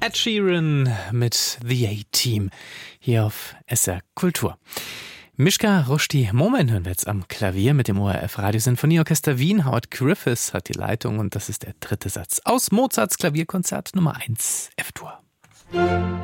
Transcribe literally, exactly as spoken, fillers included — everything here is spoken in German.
Ed Sheeran mit The A-Team hier auf S R Kultur. Mischka Rushdie Momen hören wir jetzt am Klavier mit dem O R F Radiosinfonieorchester Wien. Howard Griffiths hat die Leitung und das ist der dritte Satz aus Mozarts Klavierkonzert Nummer eins F-Dur.